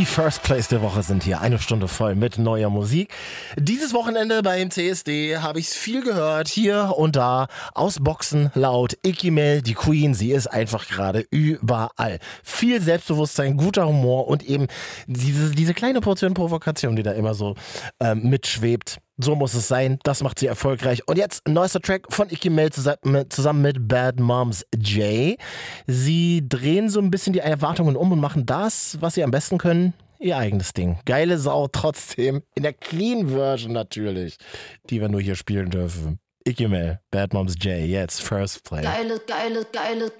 Die First Place der Woche sind hier. Eine Stunde voll mit neuer Musik. Dieses Wochenende beim CSD habe ich viel gehört. Hier und da aus Boxen laut. Icky Mel, die Queen, sie ist einfach gerade überall. Viel Selbstbewusstsein, guter Humor und eben diese kleine Portion Provokation, die da immer so mitschwebt. So muss es sein, das macht sie erfolgreich. Und jetzt ein neuester Track von Icky Mel zusammen mit Bad Moms J. Sie drehen so ein bisschen die Erwartungen um und machen das, was sie am besten können, ihr eigenes Ding. Geile Sau trotzdem, in der Clean Version natürlich, die wir nur hier spielen dürfen. Icky Mel, Bad Moms J, jetzt First Play. Geile